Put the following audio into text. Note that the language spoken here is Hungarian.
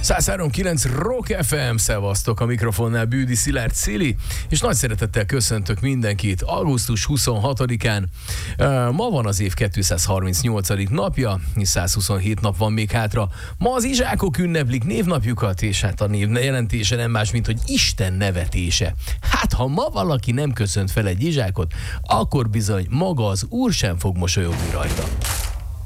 103.9 Rock FM, szevasztok, a mikrofonnál Bűdi Szilárd Szili, és nagy szeretettel köszöntök mindenkit augusztus 26-án. Ma van az év 238. napja, 127 nap van még hátra. Ma az izsákok ünneplik névnapjukat, és hát a név jelentése nem más, mint hogy Isten nevetése. Hát, ha ma valaki nem köszönt fel egy izsákot, akkor bizony maga az Úr sem fog mosolyogni rajta.